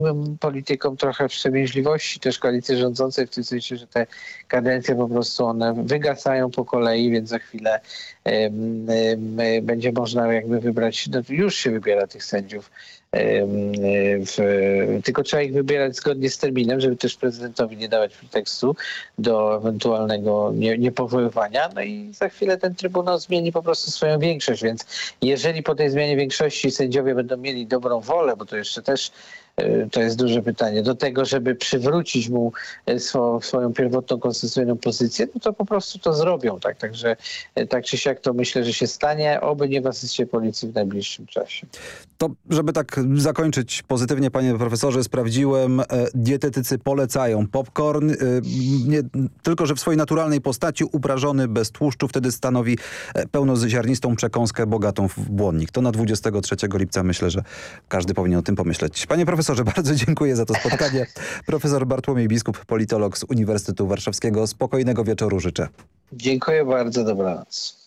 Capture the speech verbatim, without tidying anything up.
politykom trochę wstrzemięźliwości też koalicji rządzącej, w tym sensie, że te kadencje po prostu one wygasają po kolei, więc za chwilę um, um, będzie można jakby wybrać, no już się wybiera tych sędziów, um, w, tylko trzeba ich wybierać zgodnie z terminem, żeby też prezydentowi nie dawać pretekstu do ewentualnego nie, niepowoływania. No i za chwilę ten Trybunał zmieni po prostu swoją większość, więc jeżeli po tej zmianie większości sędziowie będą mieli dobrą wolę, bo to jeszcze też to jest duże pytanie, do tego, żeby przywrócić mu swo, swoją pierwotną konstytucyjną pozycję, no to po prostu to zrobią, tak? Także tak czy siak to myślę, że się stanie, oby nie w asyście policji w najbliższym czasie. To, żeby tak zakończyć pozytywnie, panie profesorze, sprawdziłem, e, dietetycy polecają popcorn, e, nie, tylko że w swojej naturalnej postaci, uprażony bez tłuszczu, wtedy stanowi e, pełnoziarnistą przekąskę bogatą w błonnik. To na dwudziestego trzeciego lipca myślę, że każdy powinien o tym pomyśleć. Panie profesorze, bardzo dziękuję za to spotkanie. Profesor Bartłomiej Biskup, politolog z Uniwersytetu Warszawskiego. Spokojnego wieczoru życzę. Dziękuję bardzo, dobranoc.